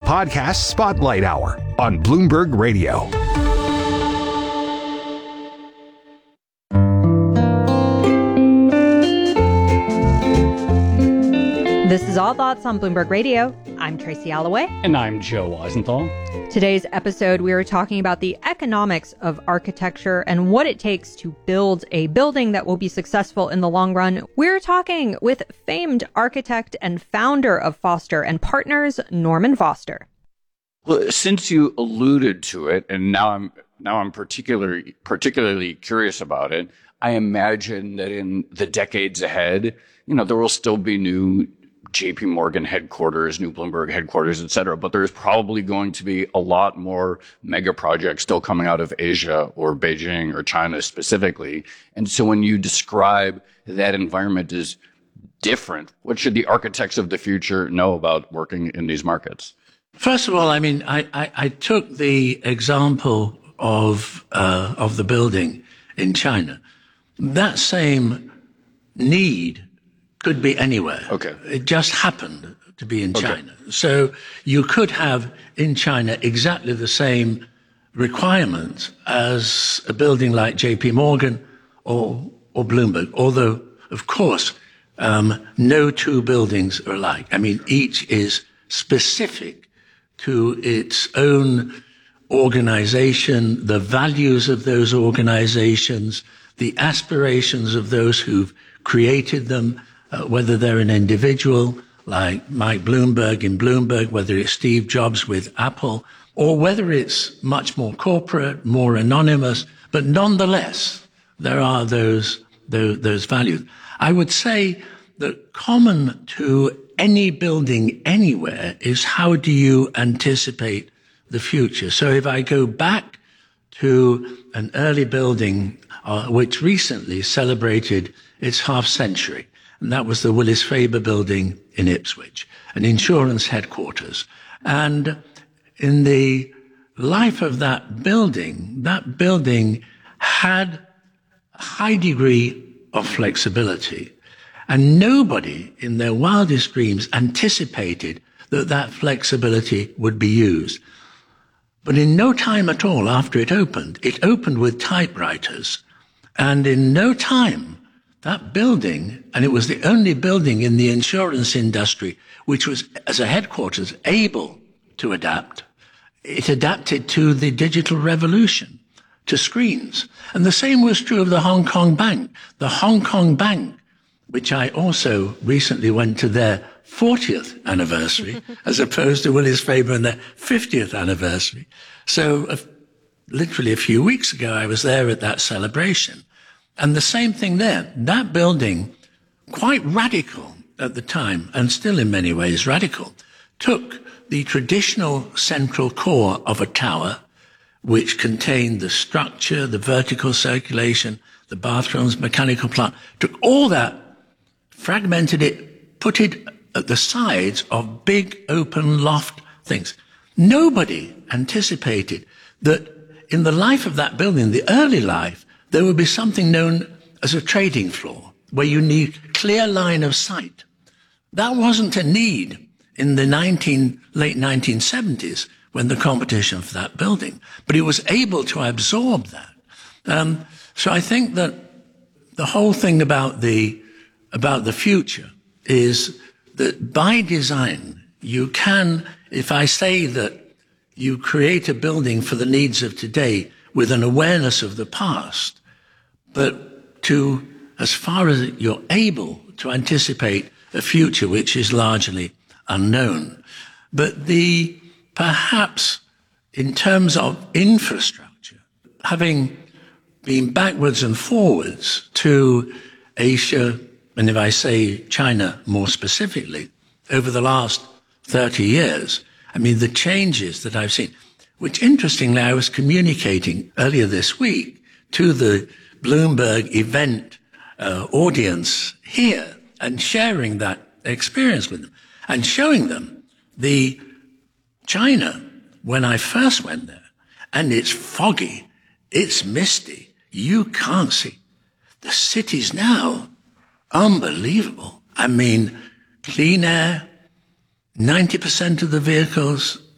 Podcast Spotlight Hour on Bloomberg Radio. This is All Thoughts on Bloomberg Radio. I'm Tracy Alloway. And I'm Joe Weisenthal. Today's episode, we are talking about the economics of architecture and what it takes to build a building that will be successful in the long run. We're talking with famed architect and founder of Foster & Partners, Norman Foster. Well, since you alluded to it, and now I'm particularly curious about it, I imagine that in the decades ahead, there will still be new JP Morgan headquarters, new Bloomberg headquarters, et cetera. But there's probably going to be a lot more mega projects still coming out of Asia or Beijing or China specifically. And so when you describe that environment as different, what should the architects of the future know about working in these markets? First of all, I took the example of the building in China. That same need could be anywhere. Okay. It just happened to be in China. So you could have in China exactly the same requirements as a building like JP Morgan or Bloomberg. Although, of course, no two buildings are alike. Each is specific to its own organization, the values of those organizations, the aspirations of those who've created them, whether they're an individual like Mike Bloomberg in Bloomberg, whether it's Steve Jobs with Apple, or whether it's much more corporate, more anonymous, but nonetheless, there are those values. I would say that common to any building anywhere is how do you anticipate the future? So if I go back to an early building which recently celebrated its half century, and that was the Willis Faber building in Ipswich, an insurance headquarters. And in the life of that building had a high degree of flexibility. And nobody in their wildest dreams anticipated that flexibility would be used. But in no time at all after it opened with typewriters. And in no time, that building, and it was the only building in the insurance industry which was, as a headquarters, able to adapt. It adapted to the digital revolution, to screens. And the same was true of the Hong Kong Bank. The Hong Kong Bank, which I also recently went to their 40th anniversary, as opposed to Willis Faber and their 50th anniversary. So literally a few weeks ago, I was there at that celebration. And the same thing there. That building, quite radical at the time, and still in many ways radical, took the traditional central core of a tower, which contained the structure, the vertical circulation, the bathrooms, mechanical plant, took all that, fragmented it, put it at the sides of big open loft things. Nobody anticipated that in the life of that building, the early life, there would be something known as a trading floor, where you need clear line of sight. That wasn't a need in the late 1970s when the competition for that building, but it was able to absorb that. So I think that the whole thing about the future is that by design, you can, if I say that you create a building for the needs of today with an awareness of the past, but to, as far as you're able to anticipate a future which is largely unknown. But perhaps in terms of infrastructure, having been backwards and forwards to Asia, and if I say China more specifically, over the last 30 years, the changes that I've seen, which interestingly I was communicating earlier this week to the Bloomberg event audience here and sharing that experience with them and showing them the China when I first went there. And it's foggy, it's misty, you can't see. The cities now, unbelievable. Clean air, 90% of the vehicles